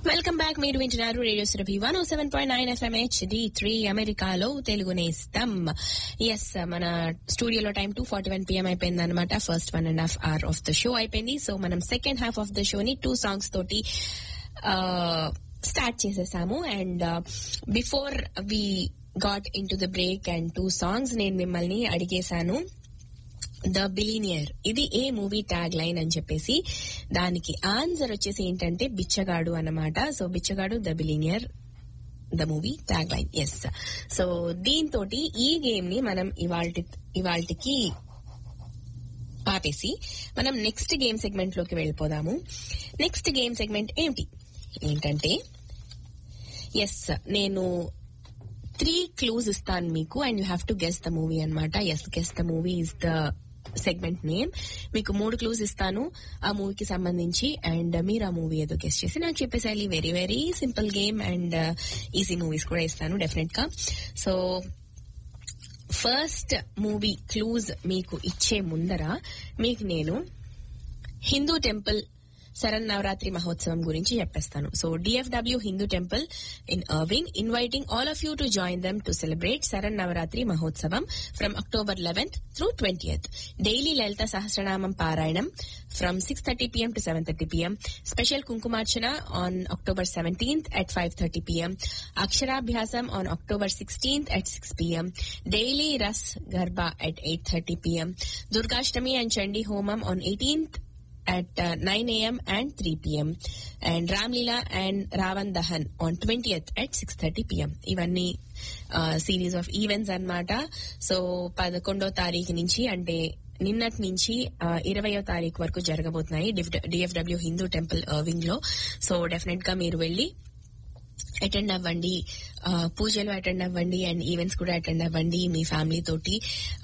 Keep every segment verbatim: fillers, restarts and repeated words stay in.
Welcome back. మీరు వింటున్నారు radio Surabhi one ఓ seven point nine FM HD three అమెరికాలో తెలుగు నేస్తం. ఎస్, మన స్టూడియోలో time two forty one PM అయిపోయింది అనమాట. First one and half hour of the show అయిపోయింది. సో మనం సెకండ్ హాఫ్ ఆఫ్ ద షోని టూ సాంగ్స్ తోటి స్టార్ట్ చేసేసాము. And before we got in to the break and two songs నేను మిమ్మల్ని అడిగేశాను, the billionaire ఇది ఏ మూవీ ట్యాగ్ లైన్ అని చెప్పేసి. దానికి ఆన్సర్ వచ్చేసి ఏంటంటే బిచ్చగాడు అన్నమాట. So Bichagadu the billionaire the movie tag line. Yes, so దీంతో ఈ గేమ్ ని మనం ఇవాల్టి ఇవాల్టికి ఆపేసి మనం నెక్స్ట్ గేమ్ సెగ్మెంట్ లోకి వెళ్ళిపోదాము. నెక్స్ట్ గేమ్ సెగ్మెంట్ ఏమిటి ఏంటంటే, ఎస్ నేను త్రీ క్లూస్ ఇస్తాను మీకు and you have to guess the movie అనమాట. Yes, guess the movie is the segment name. మీకు మూడు క్లూస్ ఇస్తాను ఆ మూవీకి సంబంధించి అండ్ మీరు ఆ మూవీ ఏదో గెస్ట్ చేసి నాకు చెప్పేసేయాలి. Very very simple game and easy movies కూడా ఇస్తాను డెఫినెట్ గా. సో ఫస్ట్ మూవీ క్లూజ్ మీకు ఇచ్చే ముందర మీకు నేను హిందూ టెంపుల్ శరణ్ నవరాత్రి మహోత్సవం గురించి చెప్పేస్తాను. So DFW Hindu temple in Irving inviting all of you to join them to celebrate Sharan Navratri మహోత్సవం from October eleventh through twentieth. Daily లలిత సహస్రనామం పారాయణం from six thirty PM to seven thirty PM. Special కుంకుమార్చన on October seventeenth at five thirty p.m. అక్షరాభ్యాసం on October sixteenth at six p.m. Daily Ras Garba at eight thirty p.m. Durgashtami and Chandi Homam on eighteenth at uh, nine a.m. and three p.m. and Ramlila and Ravan Dahan on twentieth at six thirty p.m. ఇవన్నీ series of events అన్నమాట. So పదకొండో తారీఖు నుంచి అంటే నిన్నటి నుంచి ఇరవయో తారీఖు వరకు జరగబోతున్నాయి డిఎఫ్డబ్ల్యూ హిందూ టెంపుల్ అర్వింగ్ లో. సో డెఫినెట్ గా మీరు వెళ్ళి అటెండ్ అవ్వండి, పూజలు అటెండ్ అవ్వండి అండ్ ఈవెంట్స్ కూడా అటెండ్ అవ్వండి మీ ఫ్యామిలీ తోటి.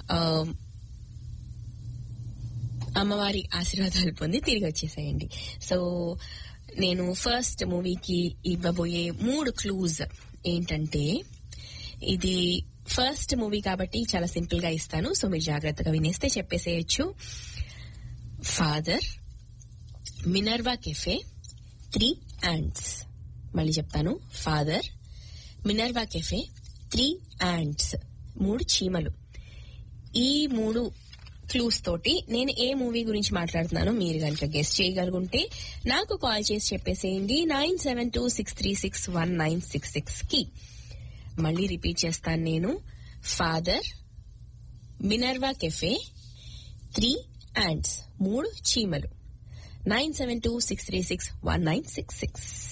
అమ్మవారి ఆశీర్వాదాలు పొంది తిరిగి వచ్చేసేయండి. సో నేను ఫస్ట్ మూవీకి ఇవ్వబోయే మూడు క్లూజ్ ఏంటంటే, ఇది ఫస్ట్ మూవీ కాబట్టి చాలా సింపుల్ గా ఇస్తాను. సో మీరు జాగ్రత్తగా వినేస్తే చెప్పేసేయచ్చు. Father, Minerva cafe, three ants. మళ్ళీ చెప్తాను, father, Minerva cafe, three ants, మూడు చీమలు. ఈ మూడు క్లూస్ తోటి నేను ఏ మూవీ గురించి మాట్లాడుతున్నానో మీరు కనుక గెస్ట్ చేయగలుగుంటే నాకు కాల్ చేసి చెప్పేసేయండి nine seven two six three six one nine six six కి. మళ్ళీ రిపీట్ చేస్తాను నేను, father, Minerva cafe, three ants, మూడు చీమలు, nine seven two six three six one nine six six.